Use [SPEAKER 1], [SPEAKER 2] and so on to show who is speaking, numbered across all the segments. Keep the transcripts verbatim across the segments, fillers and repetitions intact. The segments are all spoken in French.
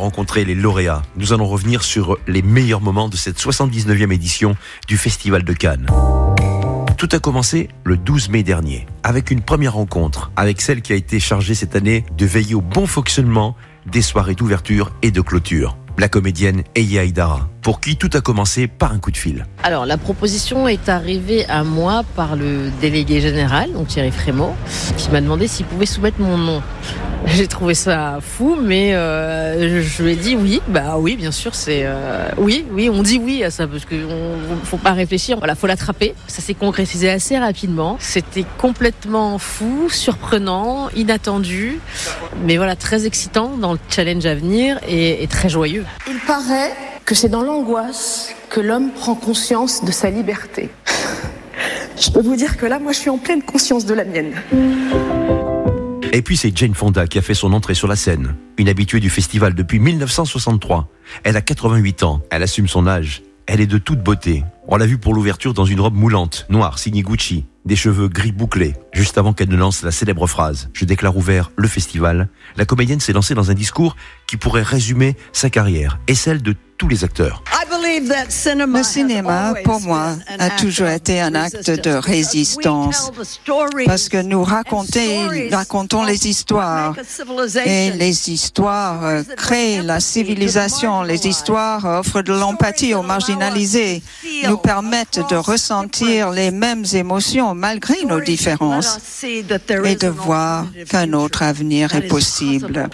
[SPEAKER 1] rencontrer les lauréats. Nous allons revenir sur les meilleurs moments de cette soixante-dix-neuvième édition du Festival de Cannes. Tout a commencé le douze mai dernier, avec une première rencontre, avec celle qui a été chargée cette année de veiller au bon fonctionnement des soirées d'ouverture et de clôture. La comédienne Eya Aïdara, pour qui tout a commencé par un coup de fil.
[SPEAKER 2] Alors, la proposition est arrivée à moi par le délégué général, donc Thierry Frémaux, qui m'a demandé s'il pouvait soumettre mon nom. J'ai trouvé ça fou, mais euh, je lui ai dit oui, bah oui, bien sûr, c'est euh, oui, oui, on dit oui à ça parce que on, faut pas réfléchir. Voilà, faut l'attraper. Ça s'est concrétisé assez rapidement. C'était complètement fou, surprenant, inattendu, mais voilà, très excitant dans le challenge à venir et, et très joyeux.
[SPEAKER 3] Il paraît que c'est dans l'angoisse que l'homme prend conscience de sa liberté. Je peux vous dire que là, moi, je suis en pleine conscience de la mienne.
[SPEAKER 1] Et puis c'est Jane Fonda qui a fait son entrée sur la scène. Une habituée du festival depuis dix-neuf cent soixante-trois. Elle a quatre-vingt-huit ans, elle assume son âge. Elle est de toute beauté. On l'a vue pour l'ouverture dans une robe moulante, noire, signée Gucci, des cheveux gris bouclés. Juste avant qu'elle ne lance la célèbre phrase « Je déclare ouvert le festival », la comédienne s'est lancée dans un discours qui pourrait résumer sa carrière et celle de tous les acteurs.
[SPEAKER 4] Le cinéma, pour moi, a toujours été un acte de résistance parce que nous racontons, racontons les histoires et les histoires créent la civilisation. Les histoires offrent de l'empathie aux marginalisés, nous permettent de ressentir les mêmes émotions malgré nos différences et de voir qu'un autre avenir est possible.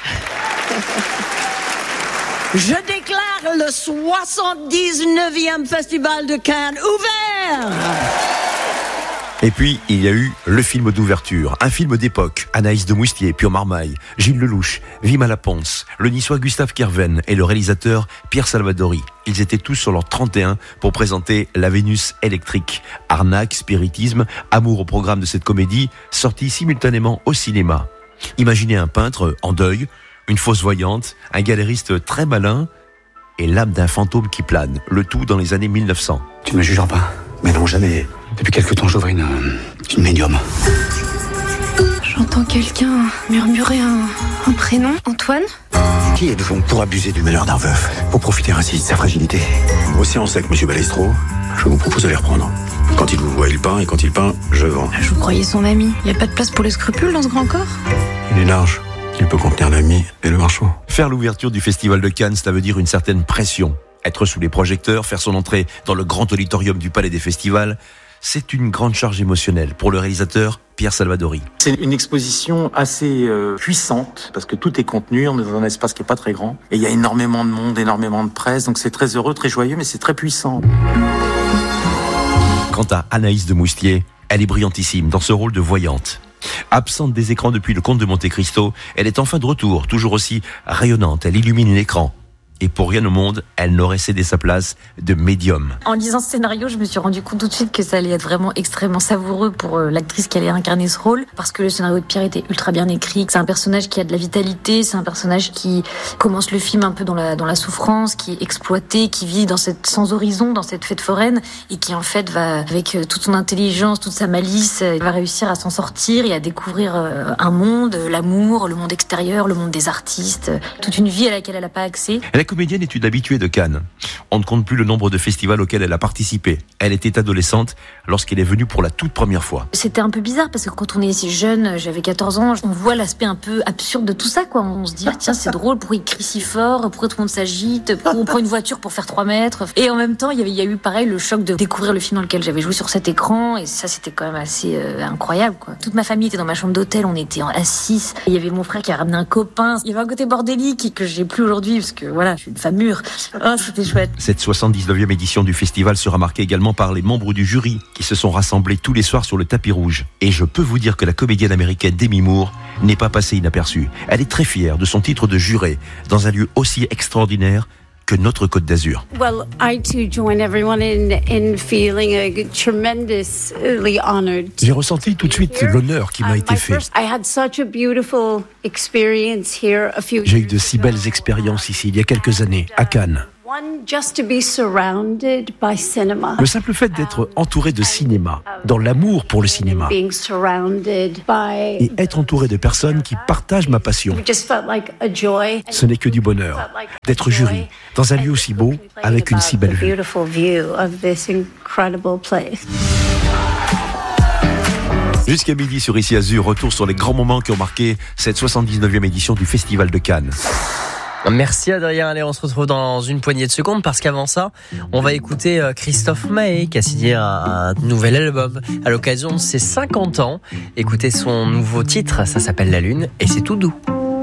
[SPEAKER 5] Je déclare le soixante-dix-neuvième Festival de Cannes ouvert.
[SPEAKER 1] Et puis, il y a eu le film d'ouverture, un film d'époque. Anaïs de Moustier, Pio Marmaille, Gilles Lelouch, Wim Laponce, le niçois Gustave Kerven et le réalisateur Pierre Salvadori. Ils étaient tous sur leur trente et un pour présenter La Vénus électrique. Arnaque, spiritisme, amour au programme de cette comédie, sortie simultanément au cinéma. Imaginez un peintre en deuil, une fausse voyante, un galériste très malin et l'âme d'un fantôme qui plane. Le tout dans les années dix-neuf cents.
[SPEAKER 6] Tu ne me jugeras pas, mais non, jamais. Depuis quelque temps, j'ouvre une, une médium.
[SPEAKER 7] J'entends quelqu'un murmurer un, un prénom. Antoine ?
[SPEAKER 6] Qui êtes-vous pour abuser du malheur d'un veuf, pour profiter ainsi de sa fragilité? Au séance avec monsieur Balestro, je vous propose de les reprendre. Quand il vous voit, il peint, et quand il peint, je vends.
[SPEAKER 7] Je vous croyais son ami. Il n'y a pas de place pour les scrupules dans ce grand corps ?
[SPEAKER 6] Il est large. Il peut contenir l'ami et le marchand.
[SPEAKER 1] Faire l'ouverture du Festival de Cannes, ça veut dire une certaine pression. Être sous les projecteurs, faire son entrée dans le grand auditorium du Palais des Festivals, c'est une grande charge émotionnelle pour le réalisateur Pierre Salvadori.
[SPEAKER 8] C'est une exposition assez euh, puissante parce que tout est contenu, on est dans un espace qui est pas très grand et il y a énormément de monde, énormément de presse, donc c'est très heureux, très joyeux, mais c'est très puissant.
[SPEAKER 1] Quant à Anaïs de Moustier, elle est brillantissime dans ce rôle de voyante. Absente des écrans depuis le Comte de Monte Cristo, elle est enfin de retour, toujours aussi rayonnante, elle illumine l'écran. Et pour rien au monde, elle n'aurait cédé sa place de médium.
[SPEAKER 9] En lisant ce scénario, je me suis rendu compte tout de suite que ça allait être vraiment extrêmement savoureux pour euh, l'actrice qui allait incarner ce rôle, parce que le scénario de Pierre était ultra bien écrit. C'est un personnage qui a de la vitalité, c'est un personnage qui commence le film un peu dans la dans la souffrance, qui est exploité, qui vit dans cette sans horizon, dans cette fête foraine, et qui en fait va avec euh, toute son intelligence, toute sa malice, euh, va réussir à s'en sortir et à découvrir euh, un monde, euh, l'amour, le monde extérieur, le monde des artistes, euh, toute une vie à laquelle elle n'a pas accès.
[SPEAKER 1] La comédienne est une habituée de Cannes. On ne compte plus le nombre de festivals auxquels elle a participé. Elle était adolescente lorsqu'elle est venue pour la toute première fois.
[SPEAKER 9] C'était un peu bizarre parce que quand on est si jeune, j'avais quatorze ans, on voit l'aspect un peu absurde de tout ça, quoi. On se dit, ah, tiens, c'est drôle, pourquoi il crie si fort, pourquoi tout le monde s'agite, pourquoi on prend une voiture pour faire trois mètres. Et en même temps, il y avait, il y a eu pareil le choc de découvrir le film dans lequel j'avais joué sur cet écran, et ça, c'était quand même assez euh, incroyable, quoi. Toute ma famille était dans ma chambre d'hôtel, on était à six. Il y avait mon frère qui a ramené un copain. Il y avait un côté bordélique que j'ai plus aujourd'hui parce que voilà, je suis une femme mûre. Oh, c'était chouette.
[SPEAKER 1] Cette soixante-dix-neuvième édition du festival sera marquée également par les membres du jury qui se sont rassemblés tous les soirs sur le tapis rouge. Et je peux vous dire que la comédienne américaine Demi Moore n'est pas passée inaperçue. Elle est très fière de son titre de jurée dans un lieu aussi extraordinaire que notre Côte d'Azur.
[SPEAKER 10] Well, I too join everyone in in feeling uh, tremendously honored.
[SPEAKER 11] J'ai ressenti tout de suite l'honneur qui m'a été fait.
[SPEAKER 10] I had such a beautiful experience here a few
[SPEAKER 11] J'ai eu de si belles expériences ici il y a quelques années à Cannes. Le simple fait d'être entouré de cinéma, dans l'amour pour le cinéma, et être entouré de personnes qui partagent ma passion, ce n'est que du bonheur. D'être jury, dans un lieu aussi beau, avec une si belle vue.
[SPEAKER 1] Jusqu'à midi sur Ici Azur, retour sur les grands moments qui ont marqué cette soixante-dix-neuvième édition du Festival de Cannes.
[SPEAKER 12] Merci Adrien, allez on se retrouve dans une poignée de secondes parce qu'avant ça on va écouter Christophe Maé qui a signé un, un nouvel album à l'occasion de ses cinquante ans. Écoutez son nouveau titre, ça s'appelle La Lune et c'est tout doux.